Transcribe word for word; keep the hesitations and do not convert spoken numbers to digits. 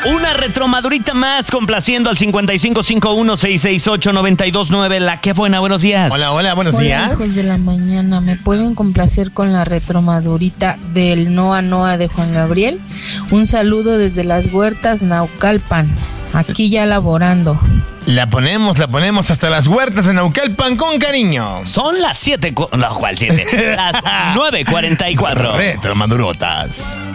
Una retromadurita más complaciendo al cincuenta y cinco cincuenta y uno sesenta y seis ocho noventa y dos nueve. La que buena, buenos días. Hola, hola, buenos Hola, días. hijos de la mañana, ¿me pueden complacer con la retromadurita del Noa Noa de Juan Gabriel? Un saludo desde las Huertas, Naucalpan, aquí ya laborando. La ponemos, la ponemos hasta las Huertas de Naucalpan con cariño. Son las siete, cu- no, ¿cuál siete? Las nueve cuarenta y cuatro. Retromadurotas.